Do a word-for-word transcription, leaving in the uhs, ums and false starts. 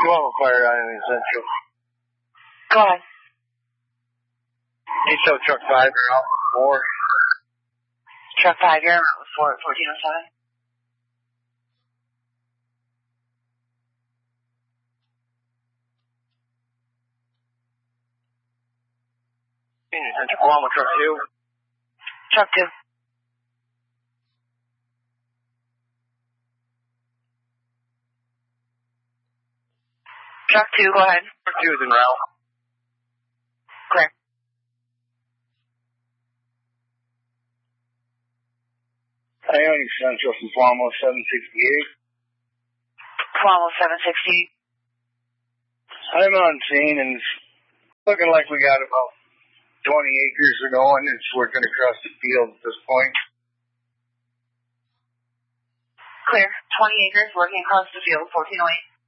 Guamo Fire Island Central. Go ahead. Detail truck five, you're out with four. Truck five, you're out with four at fourteen oh seven. Union Central, Guamo truck two. Truck two. Truck two, go ahead. Truck two is en route. Clear. Ionic Central from Guamo seven sixty-eight. Guamo seven sixty-eight. I'm on scene and it's looking like we got about twenty acres or going. It's working across the field at this point. Clear. twenty acres working across the field, fourteen oh eight.